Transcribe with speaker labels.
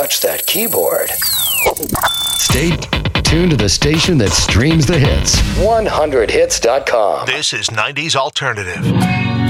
Speaker 1: touch that keyboard.
Speaker 2: Stay tuned to the station that streams the hits.
Speaker 1: 100hits.com.
Speaker 3: This is 90s Alternative.